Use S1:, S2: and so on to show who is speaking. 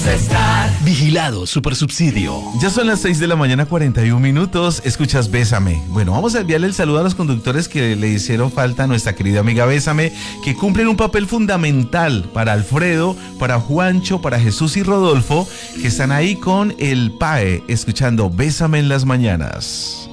S1: Vigilado Supersubsidio.
S2: Ya son las 6 de la mañana, 41 minutos. Escuchas Bésame. Bueno, vamos a enviarle el saludo a los conductores que le hicieron falta a nuestra querida amiga Bésame, que cumplen un papel fundamental para Alfredo, para Juancho, para Jesús y Rodolfo, que están ahí con el PAE, escuchando Bésame en las mañanas.